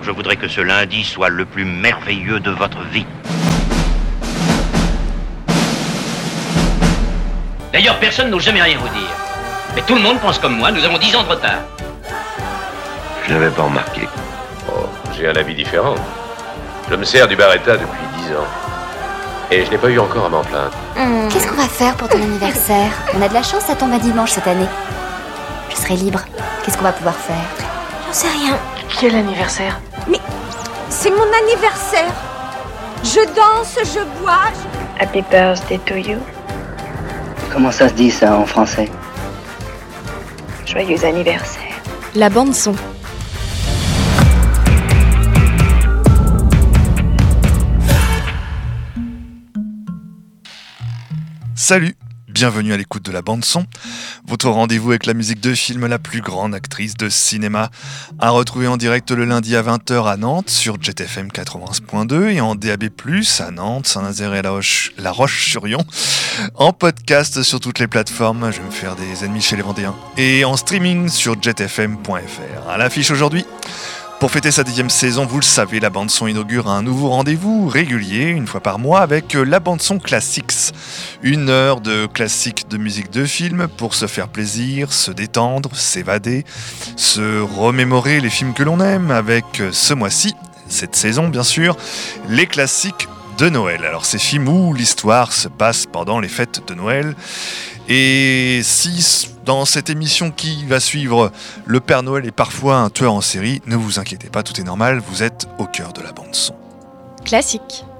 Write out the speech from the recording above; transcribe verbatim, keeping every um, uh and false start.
Je voudrais que ce lundi soit le plus merveilleux de votre vie. D'ailleurs, personne n'ose jamais rien vous dire. Mais tout le monde pense comme moi, nous avons dix ans de retard. Je n'avais pas remarqué. Oh, j'ai un avis différent. Je me sers du Barretta depuis dix ans. Et je n'ai pas eu encore à m'en plaindre. Mmh. Qu'est-ce qu'on va faire pour ton anniversaire? On a de la chance, ça tombe à dimanche cette année. Je serai libre. Qu'est-ce qu'on va pouvoir faire? J'en sais rien. Quel anniversaire? Mais c'est mon anniversaire. Je danse, je bois. Je... Happy birthday to you. Comment ça se dit ça en français? Joyeux anniversaire. La bande son. Salut, bienvenue à l'écoute de la bande-son, votre rendez-vous avec la musique de film, la plus grande actrice de cinéma, à retrouver en direct le lundi à vingt heures à Nantes sur Jet F M quatre-vingt-un point deux et en D A B plus, à Nantes, Saint-Nazaire et La, Roche, La Roche-sur-Yon, en podcast sur toutes les plateformes, je vais me faire des ennemis chez les Vendéens, et en streaming sur jet f m point f r. À l'affiche aujourd'hui, pour fêter sa dixième saison, vous le savez, la bande-son inaugure un nouveau rendez-vous régulier, une fois par mois, avec la bande-son Classics. Une heure de classiques de musique de film pour se faire plaisir, se détendre, s'évader, se remémorer les films que l'on aime, avec ce mois-ci, cette saison bien sûr, les classiques de Noël. Alors ces films où l'histoire se passe pendant les fêtes de Noël. Et si dans cette émission qui va suivre, le Père Noël est parfois un tueur en série, ne vous inquiétez pas, tout est normal, vous êtes au cœur de la bande son. Classique.